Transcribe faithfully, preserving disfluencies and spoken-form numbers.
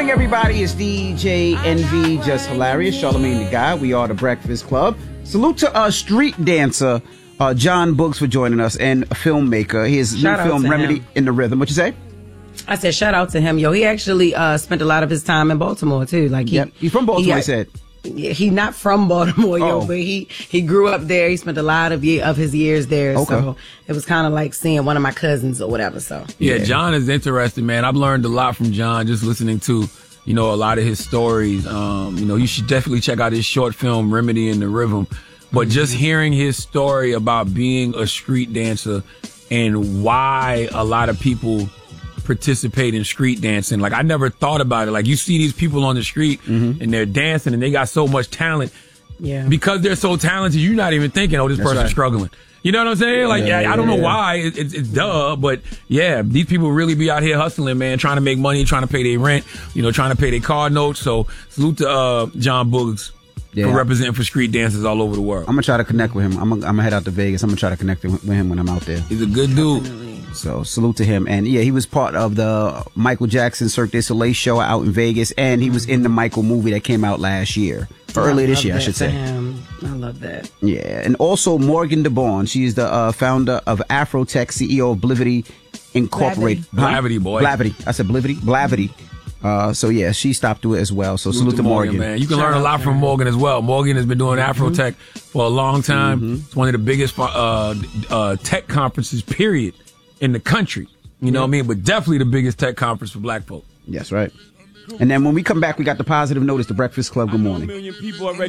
morning, everybody. It's D J N V, Just Hilarious, Charlamagne the Guy. We are the Breakfast Club. Salute to uh, street dancer uh, John Books for joining us, and a filmmaker. His Shout new film, Remedy him. in the Rhythm. What you say? I said shout out to him. Yo, he actually uh, spent a lot of his time in Baltimore, too. Like he, Yep. He's from Baltimore, he, he, he said. He not from Baltimore, yo, Oh. but he, he grew up there. He spent a lot of ye- of his years there. Okay. So it was kind of like seeing one of my cousins or whatever. So Yeah, John is interesting, man. I've learned a lot from John just listening to, you know, a lot of his stories. Um, you know, you should definitely check out his short film, Remedy in the Rhythm. But just hearing his story about being a street dancer and why a lot of people participate in street dancing. Like, I never thought about it. Like, you see these people on the street Mm-hmm. and they're dancing and they got so much talent. yeah, Because they're so talented, you're not even thinking, oh, this That's person's right. struggling. You know what I'm saying? Like, Yeah, yeah, yeah, I don't know yeah. why. It, it's, it's duh, but yeah, these people really be out here hustling, man, trying to make money, trying to pay their rent, you know, trying to pay their car notes. So salute to uh, John Boogs Yeah. for representing for street dancers all over the world. I'm going to try to connect with him. I'm going to head out to Vegas. I'm going to try to connect with him when I'm out there. He's a good dude. So salute to him. And yeah, he was part of the Michael Jackson Cirque du Soleil show out in Vegas, and he was in the Michael movie that came out last year, or earlier this love year, I that should for say. him. I love that. Yeah, and also Morgan DeBaun. She's the uh, founder of Afrotech, C E O of Blivity Incorporated. Blavity. Blavity, boy. Blavity. I said Blivity. Blavity. Uh, so yeah, she stopped through it as well. So salute, to Morgan. man. You can Shout learn a out lot to from her. Morgan as well. Morgan has been doing Afrotech for a long time. It's one of the biggest uh, uh, tech conferences, period, in the country. You know what I mean? But definitely the biggest tech conference for black folk. Yes, right. And then when we come back, we got the positive notice, the Breakfast Club. Good morning. Million people already